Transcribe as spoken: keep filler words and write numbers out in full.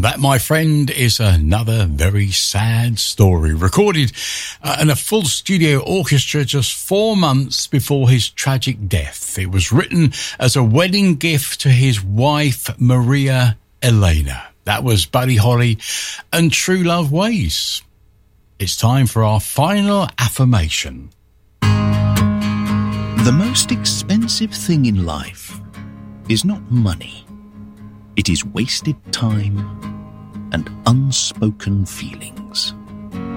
That, my friend, is another very sad story, recorded uh, in a full studio orchestra just four months before his tragic death. It was written as a wedding gift to his wife, Maria Elena. That was Buddy Holly and True Love Ways. It's time for our final affirmation. The most expensive thing in life is not money. It is wasted time and unspoken feelings.